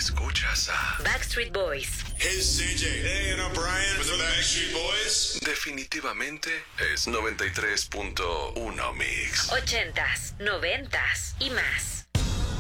Escuchas a Backstreet Boys. Hey, CJ. Hey, Brian. With the Backstreet Boys. Definitivamente es 93.1 Mix. 80s, 90s y más.